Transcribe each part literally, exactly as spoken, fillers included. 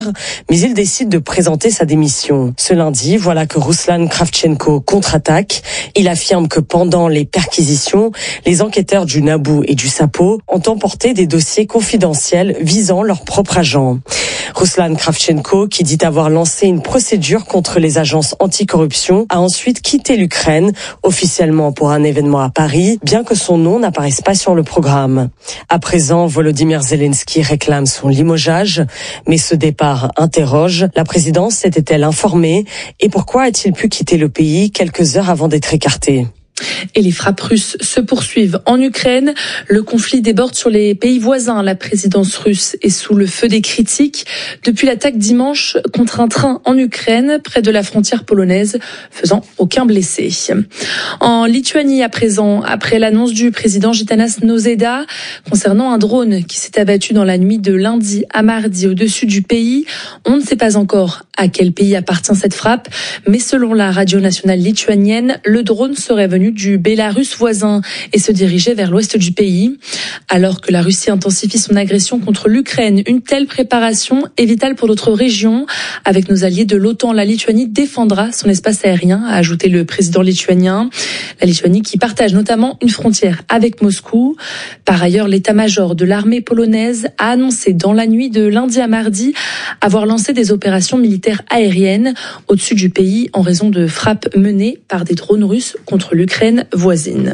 mais il décide de présenter sa démission. Ce lundi, voilà que Ruslan Kravchenko contre-attaque. Il affirme que pendant les perquisitions, les enquêteurs du Naboo et du Sapo ont emporté des dossiers confidentiels visant leurs propres agents. Ruslan Kravchenko, qui dit avoir lancé une procédure contre les agences anticorruption, a ensuite quitté l'Ukraine, officiellement pour un événement à Paris, bien que son nom n'apparaisse pas sur le programme. À présent, Volodymyr Zelensky réclame son limogeage, mais ce départ interroge. La présidence était-elle informée et pourquoi a-t-il pu quitter le pays quelques heures avant d'être écarté ? Et les frappes russes se poursuivent en Ukraine. Le conflit déborde sur les pays voisins. La présidence russe est sous le feu des critiques depuis l'attaque dimanche contre un train en Ukraine, près de la frontière polonaise, faisant aucun blessé. En Lituanie, à présent, après l'annonce du président Gitanas Nausėda concernant un drone qui s'est abattu dans la nuit de lundi à mardi au-dessus du pays, on ne sait pas encore à quel pays appartient cette frappe, mais selon la radio nationale lituanienne, le drone serait venu du Bélarus voisin et se dirigeait vers l'ouest du pays. Alors que la Russie intensifie son agression contre l'Ukraine, une telle préparation est vitale pour notre région. Avec nos alliés de l'OTAN, la Lituanie défendra son espace aérien, a ajouté le président lituanien. La Lituanie qui partage notamment une frontière avec Moscou. Par ailleurs, l'état-major de l'armée polonaise a annoncé dans la nuit de lundi à mardi avoir lancé des opérations militaires aériennes au-dessus du pays en raison de frappes menées par des drones russes contre l'Ukraine voisine.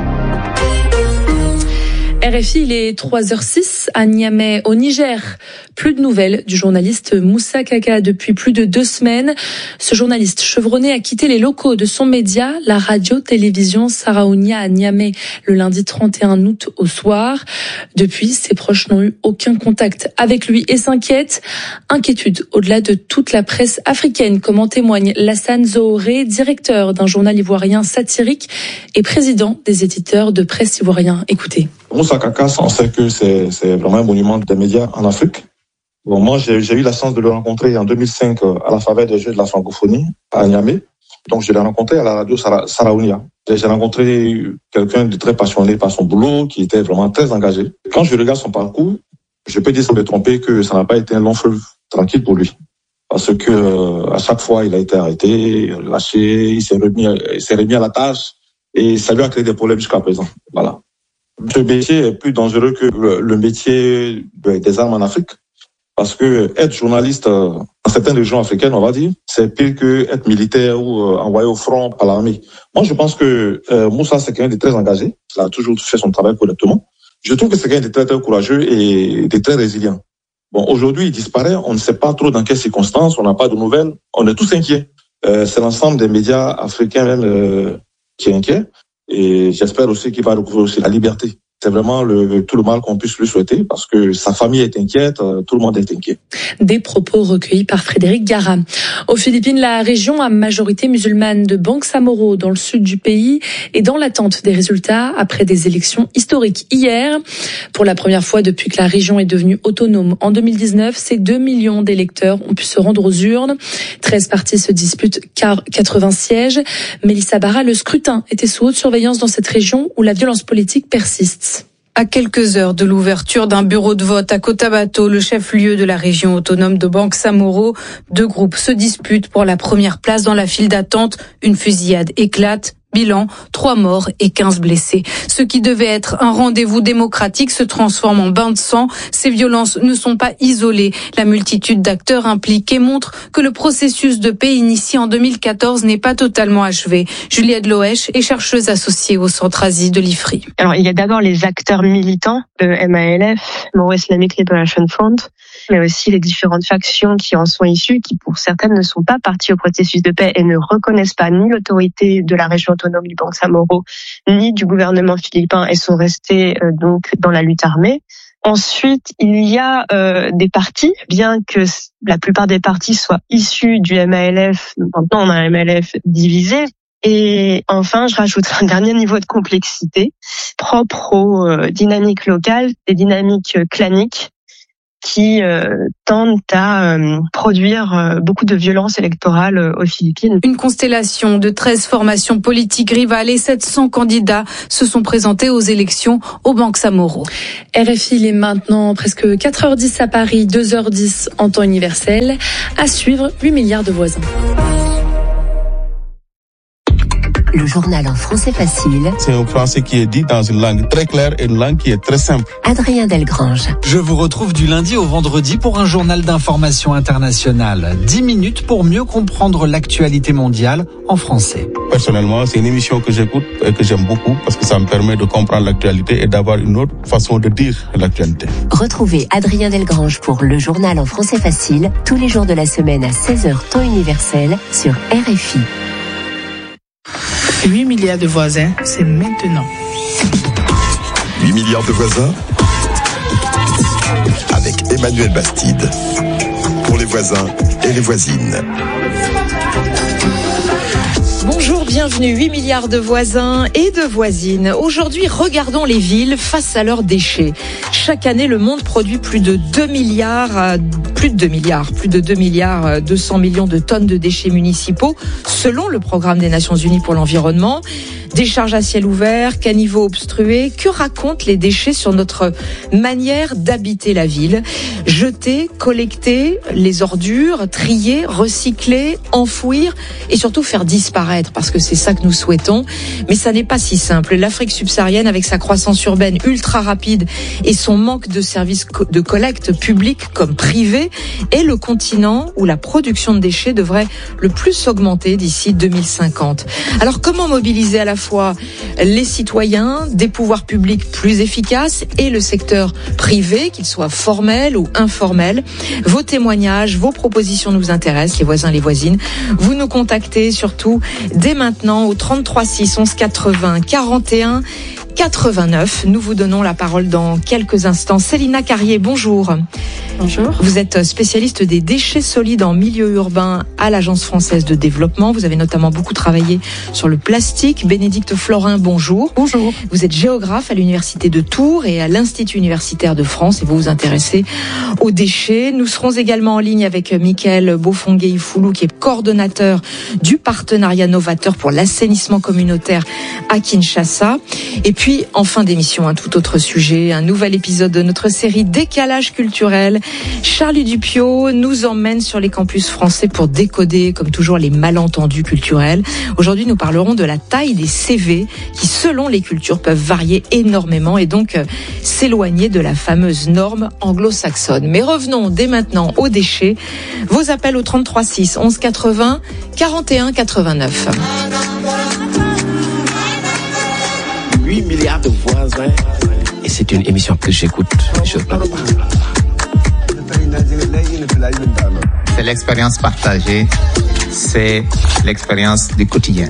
R F I, il est trois heures six à Niamey, au Niger. Plus de nouvelles du journaliste Moussa Kaka depuis plus de deux semaines. Ce journaliste chevronné a quitté les locaux de son média, la radio-télévision Saraounia à Niamey, le lundi trente et un août au soir. Depuis, ses proches n'ont eu aucun contact avec lui et s'inquiètent. Inquiétude au-delà de toute la presse africaine, comme en témoigne Lassane Zohoré, directeur d'un journal ivoirien satirique et président des éditeurs de presse ivoiriens. Écoutez. Moussa Kaka, on sait que c'est, c'est vraiment un monument des médias en Afrique. Bon, moi, j'ai, j'ai eu la chance de le rencontrer en deux mille cinq à la faveur des Jeux de la francophonie à Niamey. Donc, je l'ai rencontré à la radio Saraounia. J'ai rencontré quelqu'un de très passionné par son boulot, qui était vraiment très engagé. Quand je regarde son parcours, je peux dire sans me tromper que ça n'a pas été un long fleuve tranquille pour lui. Parce que euh, à chaque fois, il a été arrêté, lâché, il s'est remis, il s'est remis à la tâche et ça lui a créé des problèmes jusqu'à présent. Voilà. Ce métier est plus dangereux que le, le métier des armes en Afrique. Parce que être journaliste dans certaines régions africaines, on va dire, c'est pire que être militaire ou envoyé au front par l'armée. Moi, je pense que euh, Moussa, c'est quelqu'un de très engagé. Il a toujours fait son travail correctement. Je trouve que c'est quelqu'un de très, très courageux et de très résilient. Bon, aujourd'hui, il disparaît. On ne sait pas trop dans quelles circonstances. On n'a pas de nouvelles. On est tous inquiets. Euh, c'est l'ensemble des médias africains même euh, qui est inquiet. Et j'espère aussi qu'il va recouvrir aussi la liberté. C'est vraiment le, tout le mal qu'on puisse lui souhaiter parce que sa famille est inquiète, tout le monde est inquiet. Des propos recueillis par Frédéric Gara. Aux Philippines, la région à majorité musulmane de Bangsamoro, dans le sud du pays, est dans l'attente des résultats après des élections historiques hier. Pour la première fois depuis que la région est devenue autonome en deux mille dix-neuf, ces deux millions d'électeurs ont pu se rendre aux urnes. treize partis se disputent quatre-vingts sièges. Mélissa Barra, le scrutin était sous haute surveillance dans cette région où la violence politique persiste. À quelques heures de l'ouverture d'un bureau de vote à Cotabato, le chef-lieu de la région autonome de Bangsamoro, deux groupes se disputent pour la première place dans la file d'attente. Une fusillade éclate. Bilan, trois morts et quinze blessés. Ce qui devait être un rendez-vous démocratique se transforme en bain de sang. Ces violences ne sont pas isolées. La multitude d'acteurs impliqués montre que le processus de paix initié en deux mille quatorze n'est pas totalement achevé. Juliette Loesch est chercheuse associée au Centre Asie de l'I F R I. Alors, il y a d'abord les acteurs militants de M A L F, Moro Islamic Liberation Front, mais aussi les différentes factions qui en sont issues, qui pour certaines ne sont pas parties au processus de paix et ne reconnaissent pas ni l'autorité de la région autonome du Bangsamoro, ni du gouvernement philippin et sont restés euh, donc dans la lutte armée. Ensuite, il y a euh, des partis, bien que la plupart des partis soient issus du M A L F, maintenant on a un M A L F divisé. Et enfin, je rajouterai un dernier niveau de complexité propre aux euh, dynamiques locales, des dynamiques claniques, qui euh, tendent à euh, produire euh, beaucoup de violence électorale euh, aux Philippines. Une constellation de treize formations politiques rivales et sept cents candidats se sont présentés aux élections au Bangsamoro. R F I, il est maintenant presque quatre heures dix à Paris, deux heures dix en temps universel. À suivre, huit milliards de voisins. Le journal en français facile. C'est un français qui est dit dans une langue très claire et une langue qui est très simple. Adrien Delgrange. Je vous retrouve du lundi au vendredi pour un journal d'information internationale. dix minutes pour mieux comprendre l'actualité mondiale en français. Personnellement, c'est une émission que j'écoute et que j'aime beaucoup parce que ça me permet de comprendre l'actualité et d'avoir une autre façon de dire l'actualité. Retrouvez Adrien Delgrange pour le journal en français facile tous les jours de la semaine à seize heures temps universel sur R F I. huit milliards de voisins, c'est maintenant. huit milliards de voisins avec Emmanuel Bastide. Pour les voisins et les voisines. Bonjour, bienvenue, huit milliards de voisins et de voisines. Aujourd'hui, regardons les villes face à leurs déchets. Chaque année, le monde produit plus de deux milliards, plus de deux milliards, plus de deux milliards deux cents millions de tonnes de déchets municipaux, selon le programme des Nations Unies pour l'environnement. Décharges à ciel ouvert, caniveaux obstrués, que racontent les déchets sur notre manière d'habiter la ville? Jeter, collecter les ordures, trier, recycler, enfouir et surtout faire disparaître, parce que c'est ça que nous souhaitons. Mais ça n'est pas si simple. L'Afrique subsaharienne, avec sa croissance urbaine ultra rapide et son manque de services de collecte publics comme privés, est le continent où la production de déchets devrait le plus augmenter d'ici deux mille cinquante. Alors comment mobiliser à la fois les citoyens, des pouvoirs publics plus efficaces et le secteur privé, qu'il soit formel ou informel? Vos témoignages, vos propositions nous intéressent, les voisins, les voisines. Vous nous contactez surtout dès maintenant au trente-trois six onze quatre-vingts quarante et un quatre-vingt-neuf. Nous vous donnons la parole dans quelques instants. Célina Carrier, bonjour. Bonjour. Vous êtes spécialiste des déchets solides en milieu urbain à l'Agence française de développement. Vous avez notamment beaucoup travaillé sur le plastique. Bénédicte Florin, bonjour. Bonjour. Vous êtes géographe à l'Université de Tours et à l'Institut universitaire de France et vous vous intéressez aux déchets. Nous serons également en ligne avec Mickaël Bofongué-Ifoulou, qui est coordonnateur du partenariat novateur pour l'assainissement communautaire à Kinshasa. Et puis, en fin d'émission, un tout autre sujet, un nouvel épisode de notre série Décalage culturel. Charlie Dupiot nous emmène sur les campus français pour décoder, comme toujours, les malentendus culturels. Aujourd'hui, nous parlerons de la taille des C V qui, selon les cultures, peuvent varier énormément et donc euh, s'éloigner de la fameuse norme anglo-saxonne. Mais revenons dès maintenant aux déchets. Vos appels au trente-trois six onze quatre-vingts quarante et un quatre-vingt-neuf. huit milliards de voisins et c'est une émission que j'écoute. Je... C'est l'expérience partagée, c'est l'expérience du quotidien.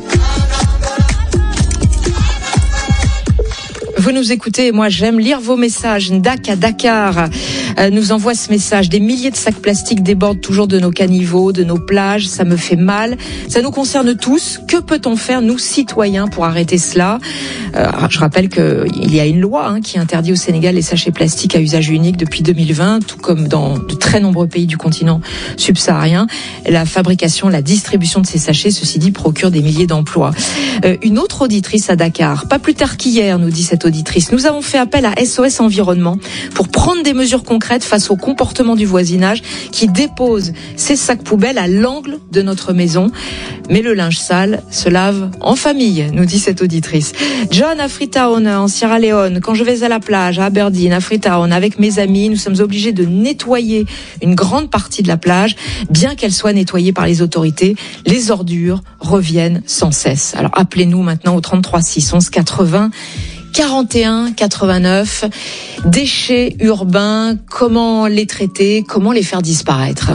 Vous nous écoutez et moi j'aime lire vos messages. Ndak à Dakar euh, nous envoie ce message. Des milliers de sacs plastiques débordent toujours de nos caniveaux, de nos plages. Ça me fait mal. Ça nous concerne tous. Que peut-on faire, nous, citoyens, pour arrêter cela? euh, Je rappelle qu'il y a une loi hein, qui interdit au Sénégal les sachets plastiques à usage unique depuis deux mille vingt, tout comme dans de très nombreux pays du continent subsaharien. La fabrication, la distribution de ces sachets, ceci dit, procure des milliers d'emplois. Euh, une autre auditrice à Dakar, pas plus tard qu'hier, nous dit cette auditrice, nous avons fait appel à S O S Environnement pour prendre des mesures concrètes face au comportement du voisinage qui dépose ses sacs poubelles à l'angle de notre maison. Mais le linge sale se lave en famille, nous dit cette auditrice. John à Freetown, en Sierra Leone, quand je vais à la plage, à Aberdeen, à Freetown, avec mes amis, nous sommes obligés de nettoyer une grande partie de la plage, bien qu'elle soit nettoyée par les autorités. Les ordures reviennent sans cesse. Alors appelez-nous maintenant au trente-trois six onze quatre-vingts quarante et un quatre-vingt-neuf. Déchets urbains, comment les traiter, comment les faire disparaître?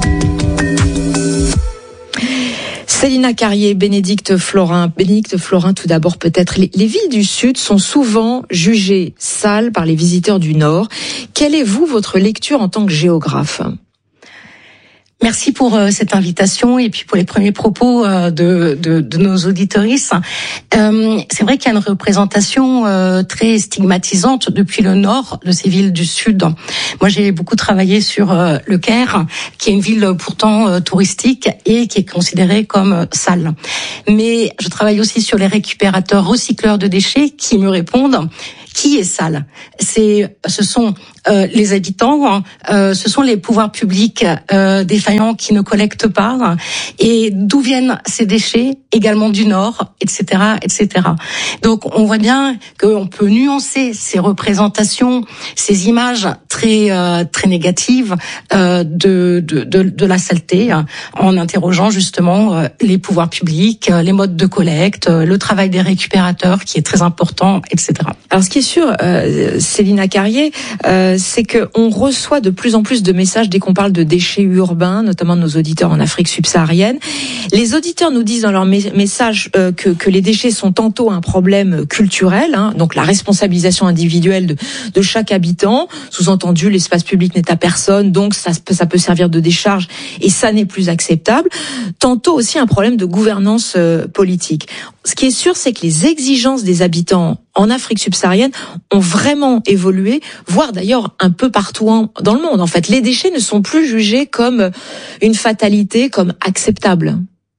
Célina Carrier, Bénédicte Florin. Bénédicte Florin, tout d'abord peut-être. Les, les villes du Sud sont souvent jugées sales par les visiteurs du Nord. Quelle est, vous, votre lecture en tant que géographe? Merci pour euh, cette invitation et puis pour les premiers propos euh, de, de, de nos auditoristes. Euh, c'est vrai qu'il y a une représentation euh, très stigmatisante depuis le nord de ces villes du sud. Moi, j'ai beaucoup travaillé sur euh, le Caire, qui est une ville pourtant euh, touristique et qui est considérée comme euh, sale. Mais je travaille aussi sur les récupérateurs recycleurs de déchets qui me répondent qui est sale. C'est, ce sont euh, les habitants, euh, ce sont les pouvoirs publics euh, défaillants qui ne collectent pas. Et d'où viennent ces déchets? Également du Nord, et cetera, et cetera. Donc, on voit bien qu'on peut nuancer ces représentations, ces images très euh, très négatives euh, de, de de de la saleté, hein, en interrogeant justement euh, les pouvoirs publics, euh, les modes de collecte, euh, le travail des récupérateurs qui est très important, et cetera. Alors, ce qui est sûr, euh, Célina Carrier, euh, c'est que on reçoit de plus en plus de messages dès qu'on parle de déchets urbains, notamment de nos auditeurs en Afrique subsaharienne. Les auditeurs nous disent dans leur message euh, que que les déchets sont tantôt un problème culturel, hein, donc la responsabilisation individuelle de de chaque habitant, sous-entendu l'espace public n'est à personne, donc ça peut ça peut servir de décharge et ça n'est plus acceptable. Tantôt aussi un problème de gouvernance euh, politique. Ce qui est sûr, c'est que les exigences des habitants en Afrique subsaharienne ont vraiment évolué, voire d'ailleurs un peu partout dans le monde. En fait, les déchets ne sont plus jugés comme une fatalité, comme acceptables.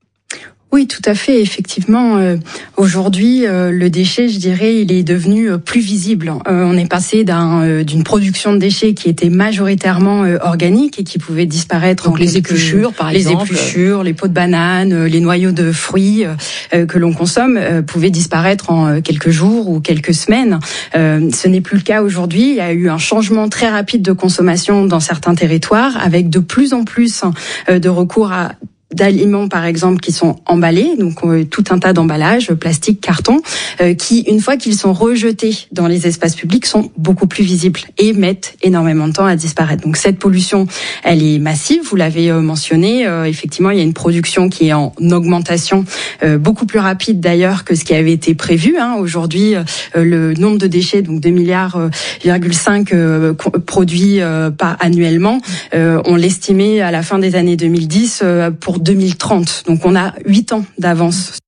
Oui, tout à fait. Effectivement, euh, aujourd'hui, euh, le déchet, je dirais, il est devenu euh, plus visible. Euh, on est passé d'un, euh, d'une production de déchets qui était majoritairement euh, organique et qui pouvait disparaître. Donc en les quelques, épluchures, par les exemple. Les épluchures, les pots de banane, euh, les noyaux de fruits euh, que l'on consomme euh, pouvaient disparaître en euh, quelques jours ou quelques semaines. Euh, ce n'est plus le cas aujourd'hui. Il y a eu un changement très rapide de consommation dans certains territoires, avec de plus en plus euh, de recours à d'aliments par exemple qui sont emballés, donc euh, tout un tas d'emballages, plastique, carton, euh, qui une fois qu'ils sont rejetés dans les espaces publics sont beaucoup plus visibles et mettent énormément de temps à disparaître. Donc cette pollution, elle est massive, vous l'avez euh, mentionné, euh, effectivement il y a une production qui est en augmentation, euh, beaucoup plus rapide d'ailleurs que ce qui avait été prévu. Hein. Aujourd'hui, euh, le nombre de déchets, donc deux milliards virgule cinq euh, produits euh, par annuellement, euh, on l'estimait à la fin des années deux mille dix euh, pour deux mille trente. Donc on a huit ans d'avance